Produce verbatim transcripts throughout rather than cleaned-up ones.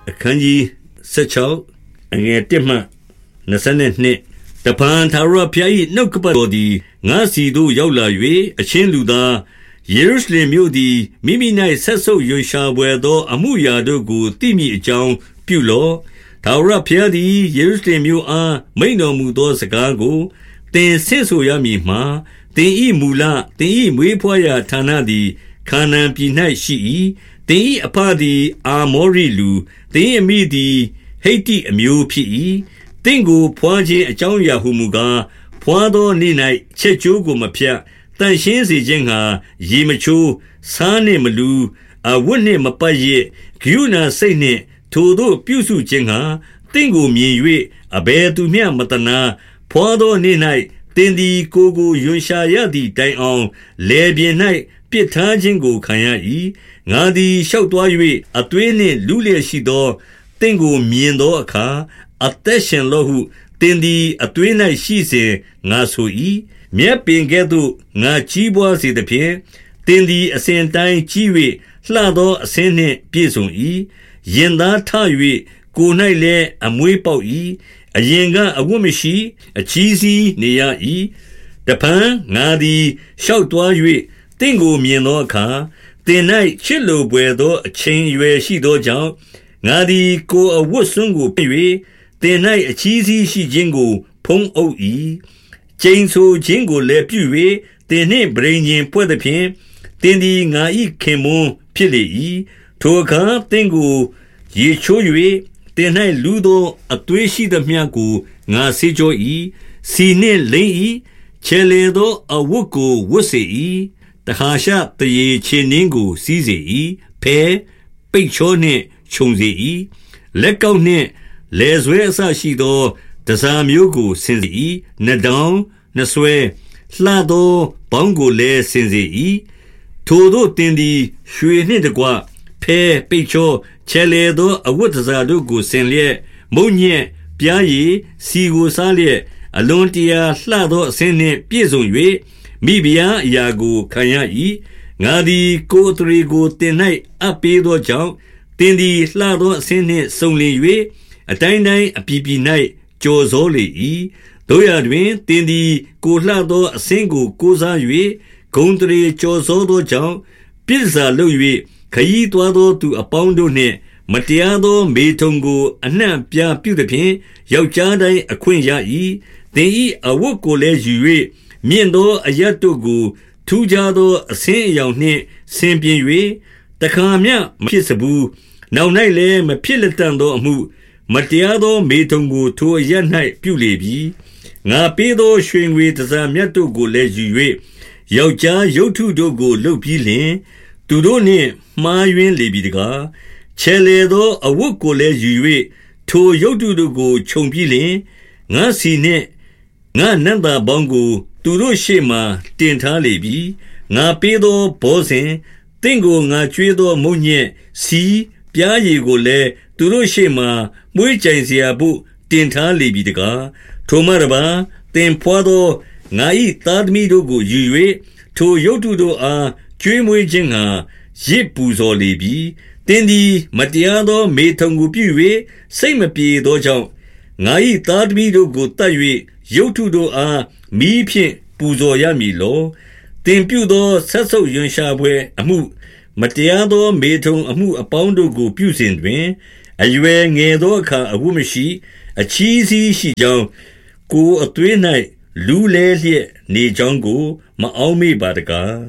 အခန်းကြီးဆယ်ခြောက်အငယ်တစ်မှနှစ်ဆယ်နှစ်တပန်သာရဖျား၏နှုတ်ကပတ်တော်သည်ငါစီသို့ရောက်လာ၍အချင်းလူသားယေရုရှလင်မြို့သည်မိမိ၌ဆက်ဆုပ်ရွံရှာပွေသောအမှုရာတို့ကိုသိမိအကြောင်းပြုလော့သာရဖျားသည်ယေရုရှလင်မြို့အားမိန်တော်မူသောစကားကိုသင်ဆင့်ဆိုရမည်မှာသင်၏မူလသင်၏မွေးဖွားရာဌာနသည်ခါနာန်ပြည်၌ရှိ၏သင်၏အဖသည်အာမောရိလူသင်၏အမိသည်ဟိတ္တိအမျိုးဖြစ်၏သင်ကိုဖွားခြင်းအကြောင်းအရာဟုမူကားဖွားသောနေ့၌ချက်ချိုးကိုမဖြတ်တန်ရှင်းစေခြင်းငှာရေမချိုးဆားနှင့်မလူအဝတ်နှင့်မပတ်ရစ်ဂိုဏစိတ်နှင့်ထိုတို့ပြုစုခြင်းငှာသင်ကိုမြင်၍အဘယ်သူမျှမတနာဖွားသောနေ့၌သင်သည်ကိုကိုယွန်ရှာရသည့်တိုင်အောင်လေပြင်း၌ပြစ်ထားခြင်းကိုခံရ၏ငါသည်လျှောက်သွား၍အသွေးနှင့်လူလျက်ရှိသောသင်ကိုမြင်သောအခါအသက်ရှင်လောဟုသင်သည်အသွေး၌ရှိစဉ်ငါဆို၏မြက်ပင်ကဲ့သို့ငါကြီးပွားစေသဖြင့်သင်သည်အစဉ်တိုင်းကြီး၍လှသောအစင်းနှင့်ပြည့်စုံ၏ရင်သားထ၍ကိုယ်၌လည်းအမွေးပေါက်၏အရင်ကအဝတ်မရှိအချီးစီးနေရ၏တဖန်ငါသည်လျှောက်သွား၍သင်ကိုမြင်သောအခါသင်၌ချစ်လိုပွေသောအချိန်ရွယ်ရှိသောကြောင့်ငါသည်ကိုယ်အဝတ်စွန်းကိုပြ၍သင်၌အချီးစီးရှိခြင်းကိုဖုံးအုပ်၏ကျိန်ဆိုခြင်းကိုလည်းပြု၍သင်နှင့်ပရိညင်ဖွဲ့သဖြင့်သင်သည်ငါ၏ခင်မွန်းဖြစ်လေ၏ထိုအခါသင်ကိုရေချိုး၍သင်၌လူသောအသွေးရှိသမျှကိုငါဆေးကြော၏စီနှင့်လိမ့်၏ခြေလေသောအဝတ်ကိုဝတ်စေ၏တဟာရှတရေခြေနှင်းကိုစီးစေ၏ဖဲပိတ်ချောနှင့်ခြုံစေ၏လက်ကောက်နှင့်လေဆွဲအစရှိသောတစားမျိုးကိုဆင်စေ၏နှတောင်နှဆွဲလှသောဘောင်းကိုလည်းဆင်စေ၏ထိုတို့သင်သည်ရွှေနှင့်တကွဖဲပိတ်ချောခြေလေသောအဝတ်တစားတို့ကိုဆင်လျက်မုံညက်ပြားရည်စီကိုစားလျက်အလွန်တရာလှသောအစင်းနှင့်ပြည့်စုံ၍မိဖုရားအရာကိုခံရ၏ငါသည်ကိုယ်အထရေကိုတင်၌အပ်ပေးသောကြောင့်တင်သည်လှသောအစင်းနှင့်စုံလင်၍အတိုင်းတိုင်းအပြည်ပြည်၌ကြော်စောလေ၏တို့ရတွင်တင်သည်ကိုလှသောအစင်းကိုကိုးစား၍ဂုံတရေကြော်စောသောကြောင့်ပြစ်စာလုပ်၍ခရီးသွားသောသူအပေါင်းတို့နှင့်မတရားသောမေထုံကိုအနှံ့ပြပြုသဖြင့်ယောက်ျားတိုင်းအခွင့်ရ၏သင်၏အဝတ်ကိုလည်းယူ၍မြင့်သောအရပ်တို့ကိုထူးခြားသောအဆင်းအရောင်နှင့်ဆင်ပြင်၍တခါမျှမဖြစ်စဘူးနောက်၌လည်းမဖြစ်လက်တန်သောအမှုမတရားသောမေထုံကိုထိုအရပ်၌ပြုလေပြီငါပေးသောရွှေငွေတစားမြတ်တို့ကိုလည်းယူ၍ယောက်ျားရုပ်ထုတို့ကိုလုပ်ပြီးလျှင်သူတို့နှင့်မှားယွင်းလေပြီတကားခြေလေသောအဝတ်ကိုလည်းယူ၍ထိုရုပ်တုတို့ကိုခြုံပြီးလျှင်ငါစီနှင့်ငါနန္တာပေါင်းကိုသူတို့ရှေ့မှတင်ထားလေပြီငါပေးသောဘောဇဉ်တင့်ကိုငါကျွေးသောမုံညက်စီပြားရည်ကိုလည်းသူတို့ရှေ့မှမွေးကြိမ်เสียဖို့တင်ထားလေပြီတကားထိုမှတပါတင်ဖွာသောငါ၏သားသမီးတို့ကိုယူ၍ထိုရုပ်တုတို့အားကျွေးမွေးခြင်းငှာရစ်ပူဇော်လေပြီတင်းသည်မတရားသောမေထုံကိုပြု၍စိတ်မပြေသောကြောင့်ငါ၏သားသမီးတို့ကိုတတ်၍ရုပ်ထုတို့အားမီးဖြင့်ပူဇော်ရမည်လောတင်ပြုသောဆက်ဆုပ်ရွံရှာပွဲအမှုမတရားသောမေထုံအမှုအပေါင်းတို့ကိုပြုစဉ်တွင်အရွယ်ငယ်သောအခါအဝတ်မရှိအချီးစီးရှိကြောင်းကိုယ်အသွေး၌လူလဲလျက်နေကြောင်းကိုမအောက်မေ့ပါတကား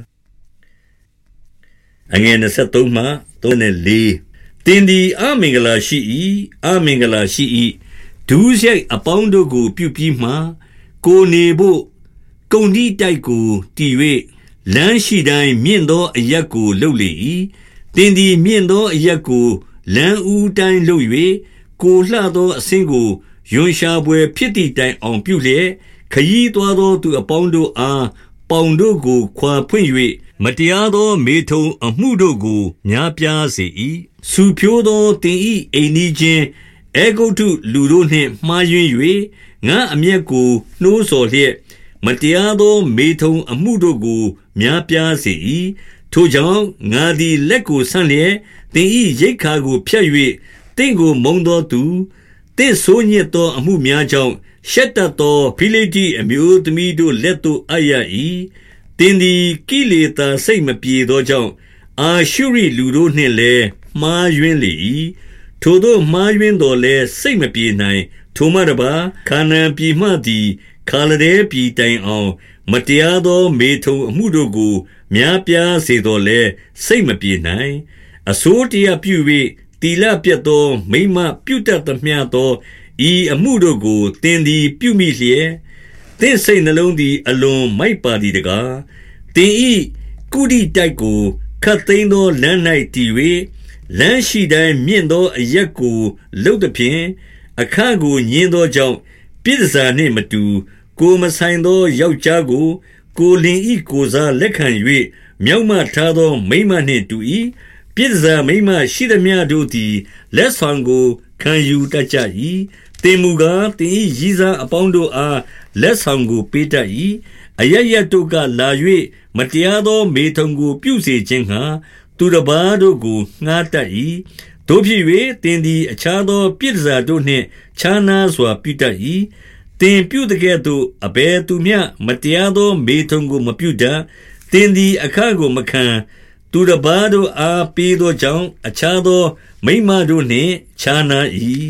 အငယ်23မှ34တင်သည်အမင်္ဂလာရှိ၏အမင်္ဂလာရှိ၏ဒုစရိုက်အပေါင်းတို့ကိုပြုပြီးမှကိုနေဖို့ကုံဒီတိုက်ကိုတည်၍လမ်းရှိတိုင်းမြင့်သောအရက်ကိုလှုပ်လေ၏တင်သည်မြင့်သောအရက်ကိုလမ်းဦးတိုင်းလှုပ်၍ကိုလှသောအဆင်းကိုယွန်ရှာပွဲဖြစ်သည့်တိုင်အောင်ပြုလျက်ခရီးသွားသောသူအပေါင်းတို့အားပေါင်တို့ကိုခွာဖွင့်၍မတရားသောမေထုံအမှုတို့ကိုများပြားစေ၏စူဖြိုးသောတင်ဤအိမ်နီးချင်းအေဂုတ်ထုလူတို့နှင့်မှားယွင်း၍ငါအမျက်ကိုနှိုးဆော်လျက်မတရားသောမေထုံအမှုတို့ကိုများပြားစေ၏ထိုကြောင့်ငါသည်လက်ကိုဆန့်လျက်တင်ဤရိတ်ခါကိုဖြတ်၍တင့်ကိုမုံသောသူတင့်ဆိုးညစ်သောအမှုများကြောင့်ရှက်တတ်သောဖိလိတ္တိအမျိုးသမီးတို့လက်သို့အပ်ရ၏သင်သည်ကိလေသာစိတ်မပြေသောကြောင့်အာရှုရိလူတို့နှင့်လည်းမှားယွင်းလေ၏ထိုတို့မှားယွင်းတော်လဲစိတ်မပြေနိုင်ထိုမှတပါခါနာန်ပြည်မှသည်ခါလဒဲပြည်တိုင်အောင်မတရားသောမေထုံအမှုတို့ကိုများပြားစေတော်လဲစိတ်မပြေနိုင်အစိုးတရားပြု၍တီလပြတ်သောမိမပြုတတ်သမျှသောဤအမှုတို့ကိုသင်သည်ပြုမိလျက်သင်စိတ်နှလုံးသည်အလွန်မိုက်ပါသည်တကားသင်ဤကုဋိတိုက်ကိုခတ်သိမ်းသောလမ်း၌တည်၍လမ်းရှိတိုင်းမြင့်သောအရက်ကိုလှုပ်သဖြင့်အခကိုညင်းသောကြောင့်ပြည်စာနှင့်မတူကိုမဆိုင်သောယောက်ျားကိုကိုလင်ဤကိုစားလက်ခံ၍မြောက်မှထားသောမိမနှင့်တူ၏ပြည်စာမိမရှိသမျှတို့သည်လက်ဆောင်ကိုခံယူတတ်ကြ၏တင်မူကားတင်ဤရည်စားအပေါင်းတို့အားလက်ဆောင်ကိုပေးတတ်၏အရရတို့ကလာ၍မတရားသောမေထုံကိုပြုစေခြင်းဟာသူတစ်ပါးတို့ကိုငှားတတ်၏တို့ဖြစ်၍တင်သည်အခြားသောပြည်စာတို့နှင့်ခြားနားစွာပြုတတ်၏တင်ပြုတကဲ့သို့အဘယ်သူမျှမတရားသောမေထုံကိုမပြုတတ်တင်သည်အခကိုမခံသူတစ်ပါးတို့အားပေးသောကြောင့်အခြားသောမိမတို့နှင့်ခြားနာ၏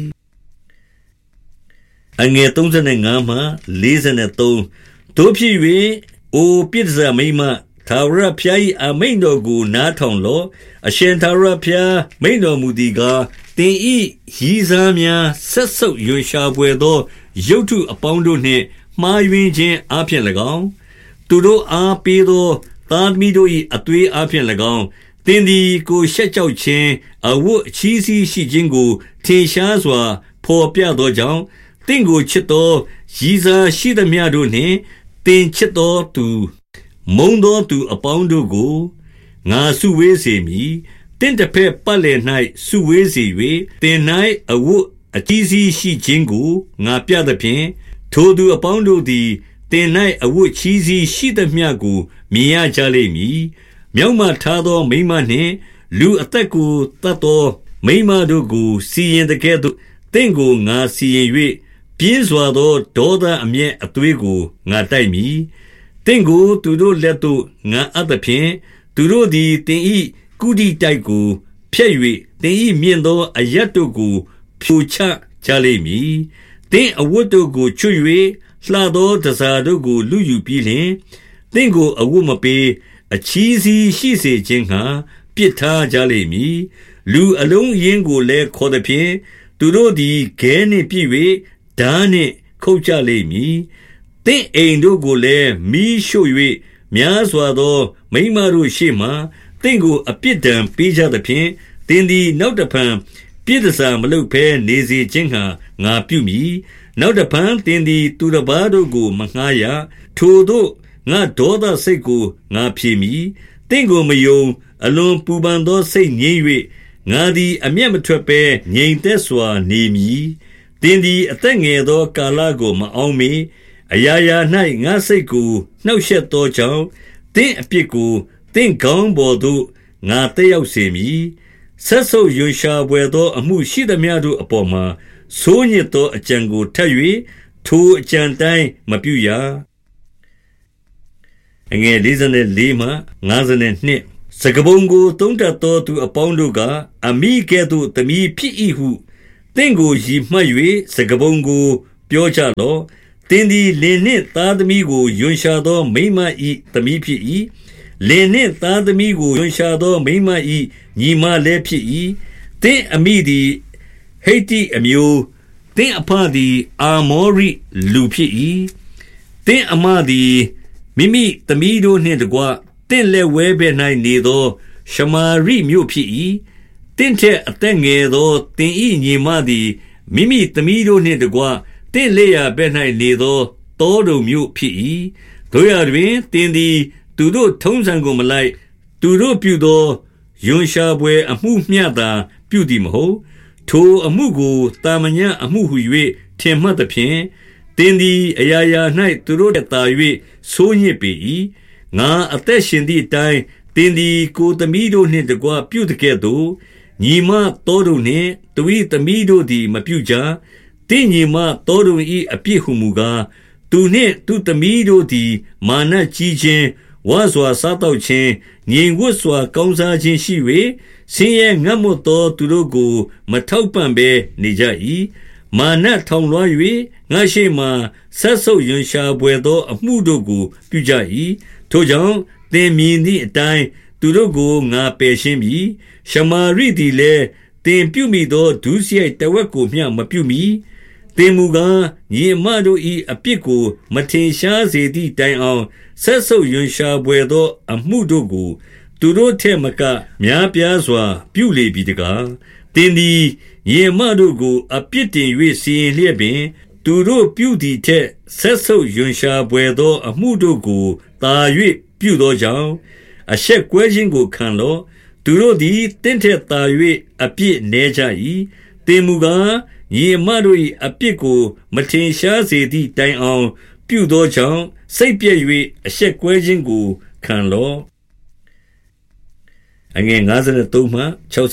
အငယ်သုံးဆယ်ငါးမှလေးဆယ်သုံးတို့ဖြစ်၍အိုပြည်စာမိမထာဝရဘုရား၏အမိန့်တော်ကိုနားထောင်လော့အရှင်ထာဝရဘုရားမိန့်တော်မူသည်ကားသင်ဤရည်စားများဆက်ဆုပ်ရွံရှာပွေသောရုပ်ထုအပေါင်းတို့နှင့်မှားယွင်းခြင်းအပြင်၎င်းသူတို့အားပေးသောသားသမီးတို့၏အသွေးအပြင်၎င်းသင်သည်ကိုရှက်ကြောက်ခြင်းအဝတ်အချီးစီးရှိခြင်းကိုထင်ရှားစွာဖော်ပြသောကြောင့်သင်ကိုချစ်သောရည်စားရှိသမျှတို့နှင့်သင်ချစ်သောသူမုံသောသူအပေါင်းတို့ကိုငါစုဝေးစေမည်တင့်တစ်ဖက်ပတ်လည်၌စုဝေးစေ၍တင်၌အဝတ်အချီးစီးရှိခြင်းကိုငါပြသဖြင့်ထိုသူအပေါင်းတို့သည်တင်၌အဝတ်ချီးစီးရှိသမျှကိုမြင်ရကြလိမ့်မည်မြောက်မှထားသောမိမနှင့်လူအသက်ကိုတတ်သောမိမတို့ကိုစီရင်တကဲ့သို့တင့်ကိုငါစီရင်၍ပြင်းစွာသောဒေါသအမျက်အသွေးကိုငါတိုက်မည်တင့်ကိုသူတို့လက်သို့ငါအပ်သဖြင့်သူတို့သည်တင်ဤကုဋိတိုက်ကိုဖျက်၍တင်ဤမြင့်သောအရက်တို့ကိုဖြိုချကြလိမ့်မည်တင်အဝတ်တို့ကိုချွတ်၍လှသောတစားတို့ကိုလူယူပြီးလျှင်တင့်ကိုအဝတ်မပေးအချီးစီးရှိစေခြင်းဟာပြစ်ထားကြလိမ့်မည်လူအလုံးရင်းကိုလည်းခေါ်သဖြင့်သူတို့သည်ခဲနှင့်ပြည့်၍ဓာနှင့်ခုတ်ကြလိမ့်မည်တင့်အိမ်တို့ကိုလည်းမီးရှို့၍များစွာသောမိန်းမတို့ရှေ့မှတင့်ကိုအပြစ်ဒဏ်ပေးကြသဖြင့်သင်သည်နောက်တဖန်ပြစ်ဒဏ်မလုပ်ဘဲနေစေခြင်းဟာငါပြုမည်နောက်တဖန်သင်သည်သူတစ်ပါးတို့ကိုမငှားရထိုတို့ငါဒေါသစိတ်ကိုငါဖြေမည်တင့်ကိုမယုံအလွန်ပူပန်သောစိတ်ငြိမ်း၍ငါသည်အမျက်မထွက်ဘဲငြိမ်သက်စွာနေမည်သင်သည်အသက်ငယ်သောကာလကိုမအောင်မေအရာရာ၌ငါစိတ်ကိုနှောက်ယှက်သောကြောင့်တင့်အပြစ်ကိုတင့်ကောင်းပေါ်သို့ငါတက်ရောက်စေမည်ဆက်ဆုပ်ရွံရှာပွေသောအမှုရှိသမျှတို့အပေါ်မှာဆိုးညစ်သောအကြံကိုထပ်၍ထိုအကြံတိုင်းမပြုရအငယ်လေးလေးမှငါးနှစ်စကပုံကိုတုံးတတ်သောသူအပေါင်းတို့ကအမိကဲ့သို့သမီးဖြစ်၏ဟုတင့်ကိုရည်မှတ်၍စကပုံကိုပြောကြလော့သင်သည်လင်နှင့်သားသမီးကိုယွန်ရှာသောမိန်းမ၏သမီးဖြစ်၏လင်နှင့်သားသမီးကိုယွန်ရှာသောမိန်းမ၏ညီမလည်းဖြစ်၏သင်အမိသည်ဟိတ္တိအမျိုးသင်အဖသည်အာမောရိလူဖြစ်၏သင်အမသည်မိမိသမီးတို့နှင့်တကွတင့်လက်ဝဲဘဲ၌နေသောရှမာရိမြို့ဖြစ်၏တင့်ထက်အသက်ငယ်သောသင်၏ညီမသည်မိမိသမီးတို့နှင့်တကွတင့်လက်ရာဘဲ၌နေသောတောတုံမြို့ဖြစ်၏တို့ရတွင်သင်သည်သူတို့ထုံးစံကိုမလိုက်သူတို့ပြုသောယွန်ရှာပွဲအမှုမျှသာပြုသည်မဟုတ်ထိုအမှုကိုတာမညအမှုဟု၍ထင်မှတ်သဖြင့်သင်သည်အရာရာ၌သူတို့သာ၍ဆိုးညစ်ပေ၏ငါအသက်ရှင်သည့်အတိုင်းသင်သည်ကိုသမီးတို့နှင့်တကွပြုတကဲ့သို့ညီမသောတို့နှင့်သူ၏သမီးတို့သည်မပြုကြ။တင်းညီမသောတို့၏အပြစ်ဟုမူကားသူနှင့်သူသမီးတို့သည်မာနကြီးခြင်းဝါစွာစားတော့ခြင်းငြိမ်ဝတ်စွာကောင်းစားခြင်းရှိ၍ဆင်းရဲငတ်မွတ်သောသူတို့ကိုမထောက်ပံ့ဘဲနေကြ၏။မာနထောင်လွှား၍ငါရှိမှဆက်ဆုပ်ရွံရှာပွေသောအမှုတို့ကိုပြုကြ၏။ထိုကြောင့်သင်မြင်သည့်အတိုင်းသူတို့ကိုငါပယ်ရှင်းပြီ။ရှမာရိသည်လည်းသင်ပြုမိသောဒုစရိုက်တဝက်ကိုမျှမပြုမိ။သင်မူကားညီအမတို့၏အပြစ်ကိုမထင်ရှားစေသည့်တိုင်အောင်ဆက်ဆုပ်ရွံရှာပွေသောအမှုတို့ကိုသူတို့ထက်မကများပြားစွာပြုလေပြီတကား။သင်သည်ညီအမတို့ကိုအပြစ်တင်၍စီရင်လျက်ပင်သူတို့ပြုသည်ထက်ဆက်ဆုပ်ရွံရှာပွေသောအမှုတို့ကိုသာ၍ပြုသောကြောင့်အရှက်ကွဲခြင်းကိုခံလော့သူတို့သည်တင့်ထက်သာ၍အပြစ်နည်းကြ၏သင်မူကားညီအမတို့၏အပြစ်ကိုမထင်ရှားစေသည့်တိုင်အောင်ပြုသောကြောင့်စိတ်ပြည့်၍အရှက်ကွဲခြင်းကိုခံလော့အငယ်53မှ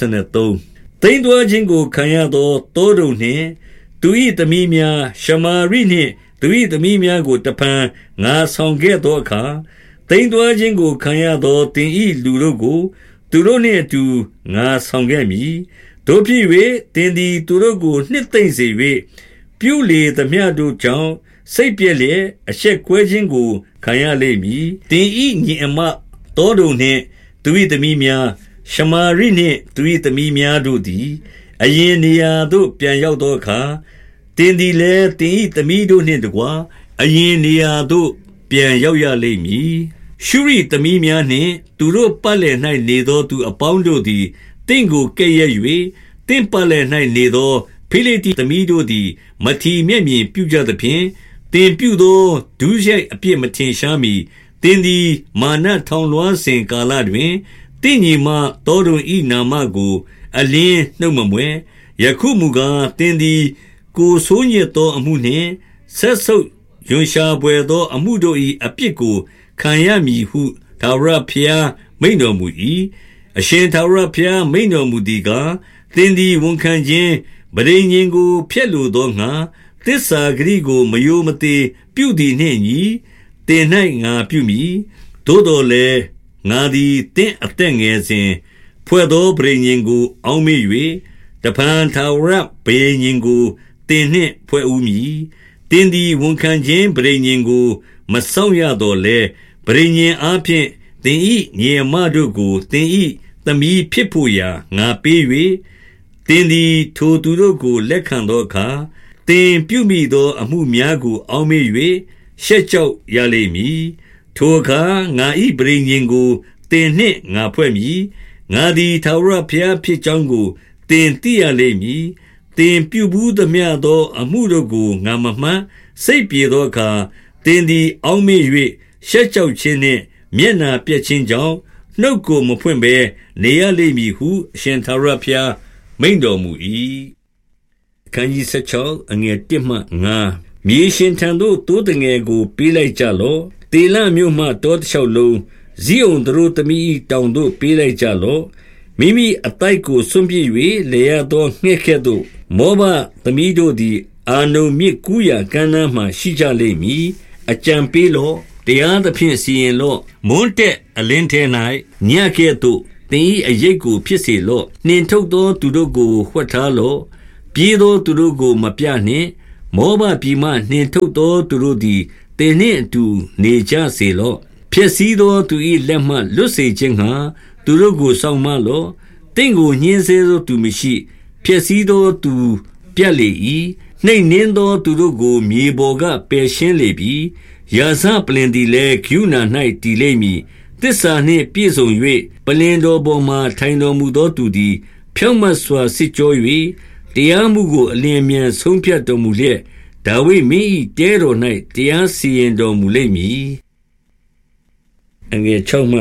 63သိမ်းသွားခြင်းကိုခံရသောတောတို့နှင့်သူ၏သမီးများရှမာရိနှင့်သူ၏သမီးများကိုတဖန်ငါဆောင်ခဲ့သောအခါသိမ်းသွားခြင်းကိုခံရသောတင်၏လူတို့ကိုသူတို့နှင့်အတူငါဆောင်ခဲ့မည်တို့ဖြစ်၍တင်သည်သူတို့ကိုနှစ်သိမ့်စေ၍ပြုလေသမျှတို့ကြောင့်စိတ်ပြည့်လျက်အရှက်ကွဲခြင်းကိုခံရလိမ့်မည်တင်၏ညီအမတောတို့နှင့်သူ၏သမီးများရှမာရိနှင့်သူ၏သမီးများတို့သည်အရင်နေရာသို့ပြန်ရောက်သောအခါတင်သည်လည်းတင်၏သမီးတို့နှင့်တကွာအရင်နေရာသို့ပြန်ရောက်ရလိမ့်မည်ရှုရိသမီးများနှင့်သူတို့ပတ်လည်၌နေသောသူအပေါင်းတို့သည်တင့်ကိုကဲ့ရဲ့၍တင့်ပတ်လည်၌နေသောဖိလိတိသမီးတို့သည်မထီမဲ့မြင်ပြုကြသဖြင့်တင်ပြုသောဒုစရိုက်အပြစ်မထင်ရှားမီတင်သည်မာနထောင်လွှားစဉ်ကာလတွင်တင့်ညီမတောတွင်ဤနာမကိုအလင်းနှုတ်မမွဲယခုမူကားတင်သည်ကိုဆိုးညစ်သောအမှုနှင့်ဆက်ဆုပ်ရွံရှာပွေသောအမှုတို့၏အပြစ်ကိုခံရမည်ဟုထာဝရဘုရားမိန့်တော်မူ၏အရှင်ထာဝရဘုရားမိန့်တော်မူသည်ကားသင်သည်ဝန်ခံခြင်းပဋိညာဉ်ကိုဖျက်လိုသောငါသစ္စာဂရိကိုမယိုမသေးပြုသည်နှင့်ညီသင်၌ငါပြုမည်သို့တော်လည်းငါသည်သင်အသက်ငယ်စဉ်ဖွဲ့သောပဋိညာဉ်ကိုအောက်မေ့၍တဖန်ထာဝရပဋိညာဉ်ကိုသင်နှင့်ဖွဲ့ဦးမည်သင်သည်ဝန်ခံခြင်းပဋိညာဉ်ကိုမဆောင်ရတော့လဲပဋိညာဉ်အားဖြင့်သင်၏ညီအမတို့ကိုသင်၏သမီးဖြစ်ဖို့ရာငါပေး၍သင်သည်ထိုသူတို့ကိုလက်ခံသောအခါသင်ပြုမိသောအမှုများကိုအောက်မေ့၍ရှက်ကြောက်ရလိမ့်မည်ထိုအခါငါ၏ပဋိညာဉ်ကိုသင်နှင့်ငါဖွဲ့မည်ငါသည်ထာဝရဘုရားဖြစ်ကြောင်းကိုသင်သိရလိမ့်မည်သင်ပြုဘူးသမျှသောအမှုတို့ကိုငါမမှတ်စိတ်ပြေသောအခါသင်သည်အောက်မေ့၍ရှက်ကြောက်ခြင်းနှင့်မျက်နာပြက်ခြင်းကြောင့်နှုတ်ကိုမဖွင့်ဘဲနေရလိမ့်မည်ဟုအရှင်ထာဝရဘုရားမိန့်တော်မူ၏အခန်းကြီး16အငယ်1မှ5မြေရှင်ထံသို့တိုးတငယ်ကိုပေးလိုက်ကြလော့တေလမြို့မှတောတစ်လျှောက်လုံးဇိအုန်သူတို့သမီးတောင်သို့ပေးလိုက်ကြလော့မိမိအတိုက်ကိုဆွန့်ပစ်၍လေရသောငှက်ကဲ့သို့မောဘသမီးတို့သည်အာနုန်မြစ်ကူးရာကမ်းနားမှရှိကြလိမ့်မည်အကြံပေးလော့တရားသဖြင့်စီရင်လော့မွန်းတက်အလင်းထဲ၌ညကဲ့သို့သင်၏အရိပ်ကိုဖြစ်စေလော့နှင်ထုတ်သောသူတို့ကိုဝှက်ထားလော့ပြေးသောသူတို့ကိုမပြနှင့်မောဘပြည်မှနှင်ထုတ်သောသူတို့သည်သင်နှင့်အတူနေကြစေလော့ဖြစ်စည်းသောသူ၏လက်မှလွတ်စေခြင်းငှာသူတို့ကိုစောင့်မလော့တင့်ကိုညှင်းဆဲသောသူမရှိဖြစ်စည်းသောသူပြတ်လေ၏နှိမ့်နှင်းသောသူတို့ကိုမြေပေါ်ကပယ်ရှင်းလေပြီရာဇပလင်သည်လည်းဂုဏ၌တည်လိမ့်မည်သစ္စာနှင့်ပြည့်စုံ၍ပလင်တော်ပေါ်မှထိုင်တော်မူသောသူသည်ဖြောင့်မတ်စွာစစ်ကြော၍တရားမှုကိုအလင်းမြန်ဆုံးဖြတ်တော်မူလျက်ဒါဝိဒ်မင်း၏တဲတော်၌တရားစီရင်တော်မူလိမ့်မည်အငယ်6မှ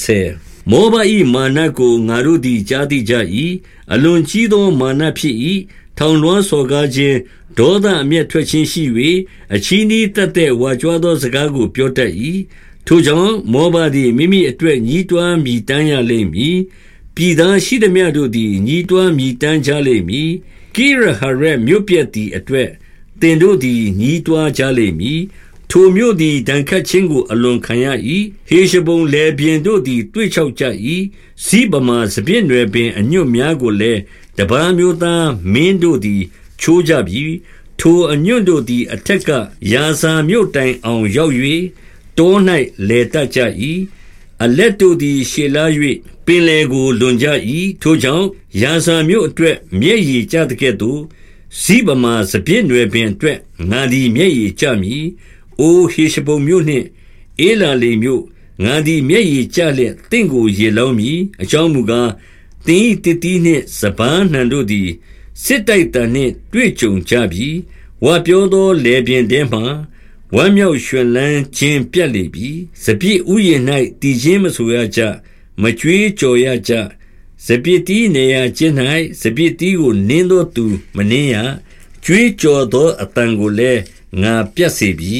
10မောဘ၏မာနကိုငါတို့သည်ကြားသိကြ၏အလွန်ကြီးသောမာနဖြစ်၏ထောင်လွှားစော်ကားခြင်းဒေါသအမျက်ထွက်ခြင်းရှိ၍အချည်းနှီးတက်တဲ့ဝါကြွားသောစကားကိုပြောတတ်၏ထိုကြောင့်မောဘသည်မိမိအတွက်ညှိတွားမြည်တမ်းရလိမ့်မည်ပပြည်သားရှိသမျှတို့သည်ညီးတွားမြည်တမ်းကြလိမ့်မည်ကိရဟရက်မြို့ပြက်သည်အတွက်သင်တို့သည်ညီးတွားကြလိမ့်မည်ထိုမြို့သည်ဒဏ်ခတ်ခြင်းကိုအလွန်ခံရ၏ဟေရှဘုန်လေပြင်းတို့သည်တွေ့ချောက်ကြ၏စီးပမာစပြည့်နွယ်ပင်အညွတ်များကိုလည်းတပန်းမျိုးသားမင်းတို့သည်ချိုးကြပြီထိုအညွတ်တို့သည်အထက်ကရာဇာမြို့တိုင်အောင်ရောက်၍တော၌လေတက်ကြ၏အလက်တို့သည်ရှေလာ၍ပင်လေကိုလွန်ကြ၏ထိုကြောင့်ရာဇာမြို့အတွက်မျက်ရည်ကျတဲ့ကဲ့သို့စီးပမာစပြည့်နွယ်ပင်အတွက်ငါသည်မျက်ရည်ကျမည်အိုဟေရှဘုန်မြို့နှင့်အေလာလေမြို့ငါသည်မျက်ရည်ကျလျက်တင့်ကိုရေလောင်းမည်အကြောင်းမူကားသင်၏တတိနှင့်စပန်းနှံတို့သည်စစ်တိုက်တန်နှင့်တွေ့ကြုံကြပြီဝါပြောသောလေပြင်းတဲမှဝမ်းမြောက်ရွှင်လန်းခြင်းပြတ်လေပြီစပြည့်ဥယျာဉ်၌တည်ခြင်းမဆိုရကြမကြွေးကြော်ရကြစပြည့်တီးနေရခြင်း၌စပြည့်တီးကိုနင်းသောသူမနင်းရကြွေးကြော်သောအတန်ကိုလည်းငါပြတ်စေပြီ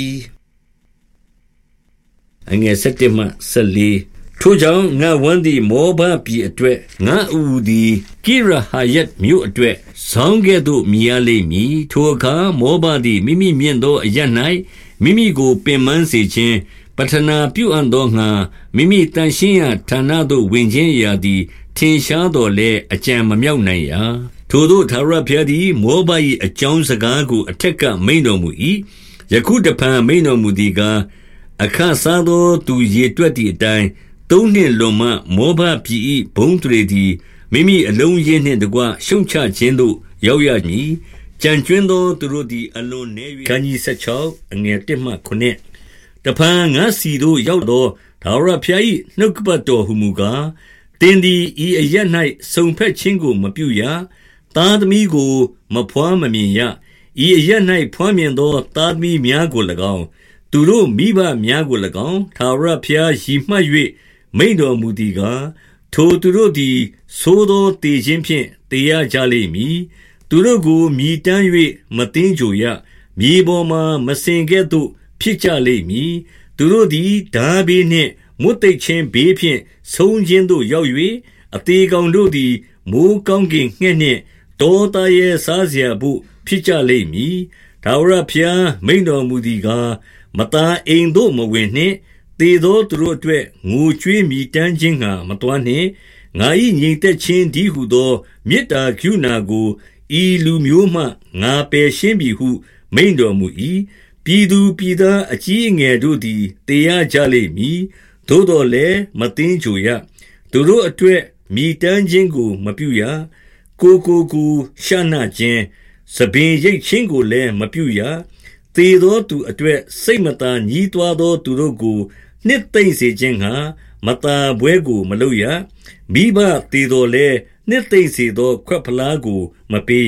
အငယ်၁၁မှ၁၄ထိုကြောင့်ငါဝမ်းသည်မောဘပြည်အတွက်ငါအူသည်ကိရဟယတ်မြို့အတွက်ဆောင်းကဲ့သို့မြည်ရလိမ့်မည်ထိုအခါမောဘသည်မိမိမြင့်သောအရပ်၌မိမိကိုပင်ပန်းစေခြင်းပထနာပြုအပ်သောငါမိမိတန်ရှင်းရာဌာနသို့ဝင်ခြင်းရာသည်ထင်ရှားတော်လဲအကြံမမြောက်နိုင်ရာထိုသို့သာရဖျားသည်မောဘ၏အကြောင်းစကားကိုအထက်ကမိန်တော်မူ၏ယခုတဖန်မိန်တော်မူသည်ကားအခစားသောသူရေတွက်သည့်အတိုင်းသုံးနှစ်လွန်မှမောဘပြည်၏ဘုံတွေသည်မိမိအလုံးရင်းနှင့်တကွရှုံချခြင်းသို့ရောက်ရမည်ကြံကျွင်းသောသူတို့သည်အလွန်နည်း၍ခန်းကြီး၁၆အငယ်၁မှ၇တဖန်ငါစီတို့ရောက်သောဒါဝရဖျား၏နှုတ်ကပတ်တော်ဟူမူကားတင်းသည်ဤအရ၌စုံဖက်ခြင်းကိုမပြုရသားသမီးကိုမဖွားမမြင်ရဤအရ၌ဖွားမြင်သောသားသမီးများကို၎င်းသူတို့မိဘများကို၎င်းထာဝရဘုရားရည်မှတ်၍မိန့်တော်မူသည်ကားထိုသူတို့သည်သိုးသောတည်ခြင်းဖြင့်တရားကြလိမ့်မည်သူတို့ကိုမြည်တမ်း၍မသိမ်းကြရမြေပေါ်မှမစင်ကဲ့သို့ဖြစ်ကြလိမ့်မည်သူတို့သည်ဓာဘေးနှင့်မွတ်သိပ်ခြင်းဘေးဖြင့်ဆုံးခြင်းသို့ရောက်၍အသေးကောင်တို့သည်မိုးကောင်းကင်ငှက်နှင့်တောသားရဲစားเสียဖို့ဖြစ်ကြလိမ့်မည်ထာဝရဘုရားမိန့်တော်မူသည်ကားမตาအိမ်သို့မဝင်နှင့်သေသောသူတို့အတွက်ငိုကြွေးမြည်တမ်းခြင်းငှာမတွားနှင့်ငါ၏ငြိမ်သက်ခြင်းဒီဟုသောမေတ္တာကရုဏာကိုဤလူမျိုးမှငါပယ်ရှင်းပြီဟုမိန့်တော်မူ၏ပြည်သူပြည်သားအကြီးအငယ်တို့သည်တေရကြလိမ့်မည်သို့တော်လည်းမသိမ်းကြရသူတို့အတွက်မြည်တမ်းခြင်းကိုမပြုရကိုကိုကိုရှာနာခြင်းစပင်ရိတ်ခြင်းကိုလည်းမပြုရသေသောသူအတွက်စိတ်မသာညှီးတွားသောသူတို့ကိုနှစ်သိမ့်စေခြင်းငှာမသာပွဲကိုမလုပ်ရမိဘသေတော်လဲနှစ်သိမ့်စေသောခွက်ဖလားကိုမပေးရ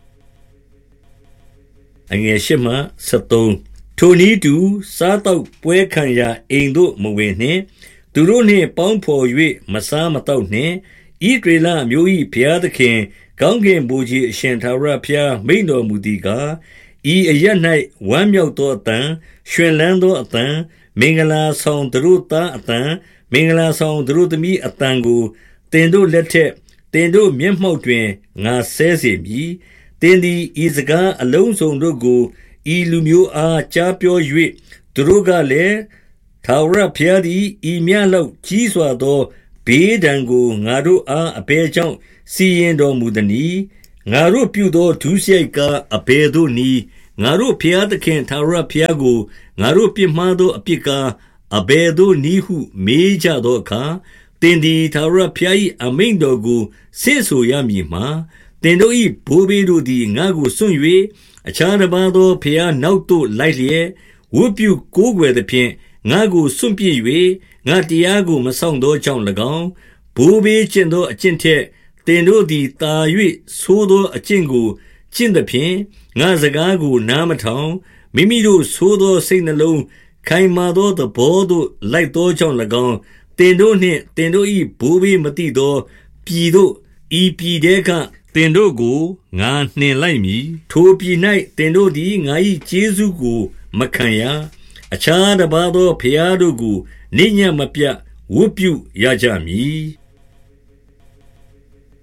အငယ်ရှစ်မှဆယ်သုံးထိုနည်းတူစားတော့ပွဲခံရာအိမ်သို့မဝင်နှင့်သူတို့နှင့်ပေါင်းဖော်၍မစားမတော့နှင့်ဤဒေလမျိုး၏ဘုရားသခင်ကောင်းကင်ဘုရားအရှင်သာရဘုရားမိန်တော်မူသည်ကားဤအရ၌ဝမ်းမြောက်သောအတန်ရွှင်လန်းသောအတန်မင်္ဂလာဆောင်သူတို့သားအတန်မင်္ဂလာဆောင်သူတို့သမီးအတန်ကိုတင်တို့လက်ထက်တင်တို့မျက်မှောက်တွင်ငါဆဲစေမည်တင်သည်ဤစကားအလုံးစုံတို့ကိုဤလူမျိုးအားကြားပြော၍သူတို့ကလည်းထာဝရဘုရားသည်ဤမြတ်လောက်ကြီးစွာသောဘေးဒဏ်ကိုငါတို့အားအဘယ်ကြောင့်စီရင်တော်မူသနည်းငါတို့ပြုသောဒုစရိုက်ကားအဘယ်သို့နည်းငါတို့ဘုရားသခင်ထာဝရဘုရားကိုငါတို့ပြစ်မှားသောအပြစ်ကားအဘယ်သို့နည်းဟုမေးကြသောအခါသင်သည်ထာဝရဘုရား၏အမိန့်တော်ကိုဆင့်ဆိုရမည်မှာသင်တို့၏ဘိုးဘေးတို့သည်ငါကိုစွန့်၍အခြားတစ်ပါးသောဘုရားနောက်သို့လိုက်လျက်ဝတ်ပြုကိုးကွယ်သဖြင့်ငါကိုစွန့်ပစ်၍ငါတရားကိုမဆောင်သောကြောင့်၎င်းဘိုးဘေးကျင့်သောအကျင့်ထက်သင်တို့သည်တာ၍ဆိုးသောအကျင့်ကိုကျင့်သဖြင့်ငါစကားကိုနားမထောင်မိမိတို့ဆိုးသောစိတ်နှလုံးခိုင်မာသောသဘောသို့လိုက်သောကြောင့်၎င်းသင်တို့နှင့်သင်တို့၏ဘိုးဘေးမသိသောပြည်သို့ဤပြည်တဲကသင်တို့ကိုငါနှင်လိုက်မည်ထိုပြည်၌သင်တို့သည်ငါ၏ကျေးဇူးကိုမခံရအခြားတစ်ပါးသောဘုရားတို့ကိုနိညမပြတ်ဝတ်ပြုရကြမည်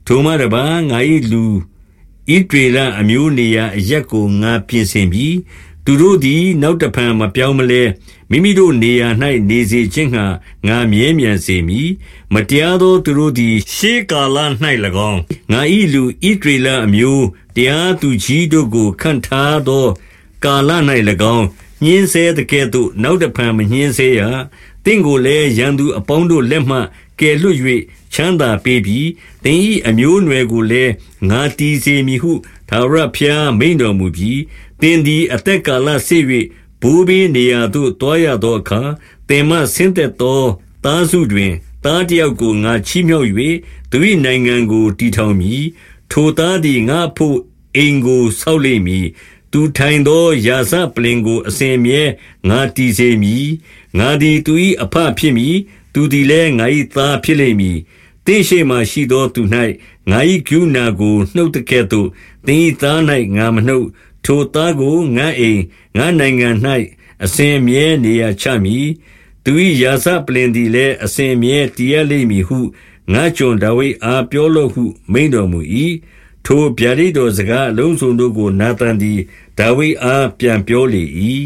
ထိုမှတပါးငါ၏လူဣဒရေလအမျိုးနေရာအရက်ကိုငါပြင်ဆင်ပြီးသူတို့သည်နောက်တဖန်မပြောင်းမလဲမိမိတို့နေရာ၌နေစေခြင်းငှာငါမြဲမြံစေမည်မတရားသောသူတို့သည်ရှေးကာလ၌၎င်းငါ၏လူဣဒရေလအမျိုးတရားသူကြီးတို့ကိုခန့်ထားသောကာလ၌၎င်းညှင်းဆဲတဲ့ကဲ့သို့နောက်တဖန်မညှင်းဆဲရသင်ကိုလည်းရန်သူအပေါင်းတို့လက်မှကယ်လွတ်၍ချမ်းသာပေးပြီးသင်၏အမျိုးအနွယ်ကိုလည်းငါတည်စေမည်ဟုထာဝရဘုရားမိန့်တော်မူပြီးသင်သည်အသက်ကာလစေ၍ဘိုးဘေးနေရာသို့တွားရသောအခါသင်မှဆင်းသက်သောသားစုတွင်သားတစ်ယောက်ကိုငါချီးမြှောက်၍သူ၏နိုင်ငံကိုတည်ထောင်မည်ထိုသားသည်ငါဖို့အိမ်ကိုဆောက်လိမ့်မည်သူထိုင်သောယာစပလင်ကိုအစဉ်မြဲငါတည်စေမည်ငါသည်သူ၏အဖဖြစ်မည်သူသည်လည်းငါ၏သားဖြစ်လိမ့်မည်သင်ရှိမှရှိသောသူ၌ငါ၏ကရုဏာကိုနှုတ်တကဲ့သို့သင်၏သား၌ငါမနှုတ်ထိုသားကိုငါအိမ်ငါနိုင်ငံ၌အစဉ်မြဲနေရာချမည်သူ၏ယာစပလင်သည်လည်းအစဉ်မြဲတည်ရလိမ့်မည်ဟုငါကျွန်ဒါဝိဒ်အားပြောလော့ဟုမိန့်တော်မူ၏ထိုဗျာဒိတ်တော်စကားအလုံးစုံတို့ကိုနာသန်သည်ဒါဝိဒ်အားပြန်ပြောလေ၏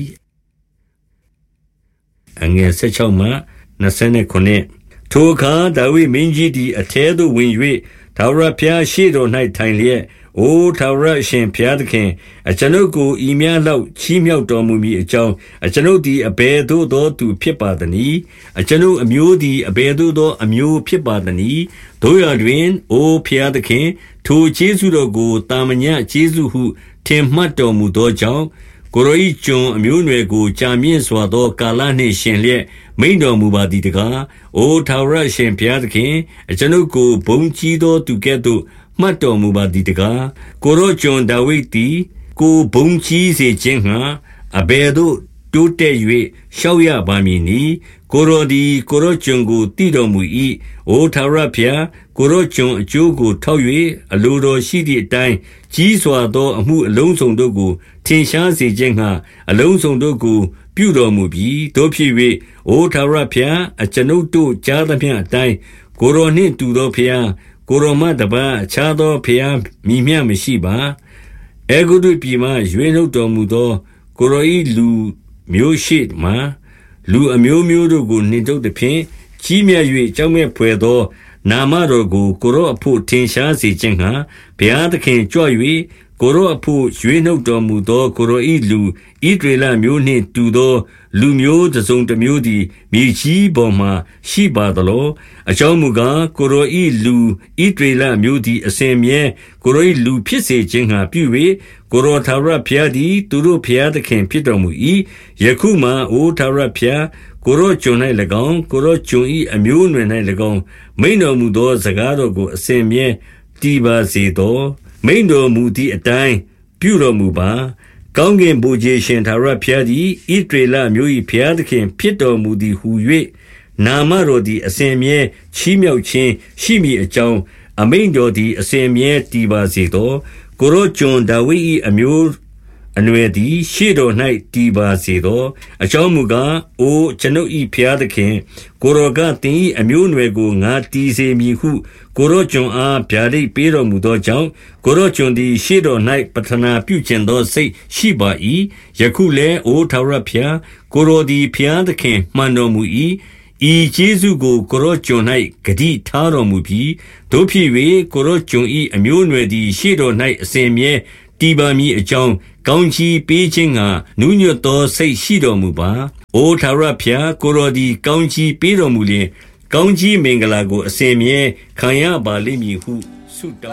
အငယ်၁၆မှ၂၉ထိုအခါဒါဝိဒ်မင်းကြီးသည်အထဲသို့ဝင်၍ထာဝရဘုရားရှေ့တော်၌ထိုင်လျက်အိုထာဝရအရှင်ဘုရားသခင်အကျွန်ုပ်ကိုဤများလောက်ချီးမြှောက်တော်မူမည်အကြောင်းအကျွန်ုပ်သည်အဘယ်သို့သောသူဖြစ်ပါသနည်းအကျွန်ုပ်အမျိုးသည်အဘယ်သို့သောအမျိုးဖြစ်ပါသနည်းတို့ရတွင်အိုဘုရားသခင်ထိုကျေးဇူးတော်ကိုတာမညကျေးဇူးဟုထင်မှတ်တော်မူသောကြောင့်ကိုယ်တော်၏ကျွန်အမျိုးအနွယ်ကိုကြာမြင့်စွာသောကာလနှင့်ရှင်လျက်မိန့်တော်မူပါသည်တကားအိုထာဝရရှင်ဘုရားသခင်အကျွန်ုပ်ကိုဘုန်းကြီးသောသူကဲ့သို့မှတ်တော်မူပါသည်တကားကိုယ်တော်ကျွန်ဒါဝိဒ်သည်ကိုဘုန်းကြီးစေခြင်းငှာအဘယ်သို့တိုးတက်၍ရှောက်ရပါမည်နည်းကိုယ်တော်သည်ကိုယ်တော်ကျွန်ကိုတည်တော်မူ၏အိုထာဝရဘုရားကိုယ်တော်ကျွန်အကျိုးကိုထောက်၍အလိုတော်ရှိသည့်အတိုင်းကြီးစွာသောအမှုအလုံးစုံတို့ကိုထင်ရှားစေခြင်းငှာအလုံးစုံတို့ကိုပြုတော်မူပြီးတို့ဖြစ်၍အိုထာဝရဘုရားအကျွန်ုပ်တို့ကြားသမျှအတိုင်းကိုယ်တော်နှင့်တူသောဘုရားကိုယ်တော်မှတပါးအခြားသောဘုရားမည်မျှမရှိပါအေဂုတုပြည်မှရွေးနှုတ်တော်မူသောကိုယ်တော်၏လူမျိုးရှိမှလူအမျိုးမျိုးတို့ကိုနှင်ထုတ်သည်ဖြင့်ကြီးမြတ်၍ကြောက်မဲ့ဖွယ်သောနာမတော်ကိုကိုရောအဖို့ထင်ရှားစေခြင်းငှာဘုရားသခင်ကြွ၍ကိုရောအဖို့ရွေးနှုတ်တော်မူသောကိုရော၏လူဣဒရေလမျိုးနှင့်တူသောလူမျိုးတစ်စုံတစ်မျိုးသည်မြေကြီးပေါ်မှရှိပါသလောအကြောင်းမူကားကိုရော၏လူဣဒရေလမျိုးသည်အစဉ်မြဲကိုရော၏လူဖြစ်စေခြင်းငှာပြု၍ကိုရောထာဝရဘုရားသည်သူတို့ဘုရားသခင်ဖြစ်တော်မူ၏ယခုမှအိုထာဝရဘုရားကိုရောကျွန်၌၎င်းကိုရောကျွန်၏အမျိုးအနွယ်၌၎င်းမိန်တော်မူသောစကားတော်ကိုအစဉ်မြဲတည်ပါစေသောမိန်တော်မူသည့်အတိုင်းပြုတော်မူပါကောင်းကင်ဘုရားရှင်ထာဝရဘုရားသည်ဣသရေလမျိုး၏ဘုရားသခင်ဖြစ်တော်မူသည်ဟု၍နာမတော်သည်အစဉ်မြဲချီးမြှောက်ခြင်းရှိမည်အကြောင်းအမိန်တော်သည်အစဉ်မြဲတည်ပါစေသောကိုရောကျွန်ဒါဝိဒ်၏အမျိုးအနွယ်သည်ရှေ့တော်၌တည်ပါစေသောအကြောင်းမူကားအိုကျွန်ုပ်၏ဘုရားသခင်ကိုရောကသင်၏အမျိုးအနွယ်ကိုငါတည်စေမည်ဟုကိုရောကျွန်အားဗျာဒိတ်ပေးတော်မူသောကြောင့်ကိုရောကျွန်သည်ရှေ့တော်၌ပဌနာပြုခြင်းသောစိတ်ရှိပါ၏ယခုလည်းအိုထာဝရဘုရားကိုရောသည်ဘုရားသခင်မှန်တော်မူ၏ဤကျေးဇူးကိုကိုရောကျွန်၌ဂတိထားတော်မူပြီးတို့ဖြစ်၍ကိုရောကျွန်၏အမျိုးအနွယ်သည်ရှေ့တော်၌အစဉ်မြဲတည်ပါမည်အကြောင်းကောင်းချီးပေးခြင်းငှာနူးညွတ်သောစိတ်ရှိတော်မူပါအိုထာဝရဘုရားကိုရောသည်ကောင်းချီးပေးတော်မူလျင်ကောင်းချီးမင်္ဂလာကိုအစဉ်မြဲခံရပါလိမ့်မည်ဟုဆုတော